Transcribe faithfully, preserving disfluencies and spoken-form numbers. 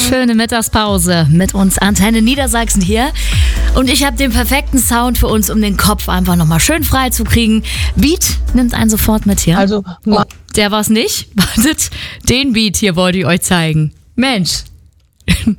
Schöne Mittagspause mit uns Antenne Niedersachsen hier. Und ich habe den perfekten Sound für uns, um den Kopf einfach nochmal schön frei zu kriegen. Beat nimmt einen sofort mit hier. Also, oh, der war's nicht. Wartet, den Beat hier wollte ich euch zeigen. Mensch.